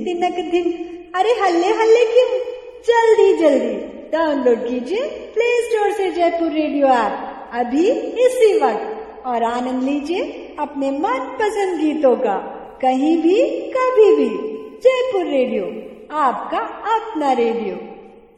तिनक धिन। अरे हल्ले हल्ले क्यों, जल्दी जल्दी डाउनलोड कीजिए प्ले स्टोर से जयपुर रेडियो ऐप अभी इसी वक्त और आनंद लीजिए अपने मनपसंद गीतों का, कहीं भी कभी भी। जयपुर रेडियो, आपका अपना रेडियो।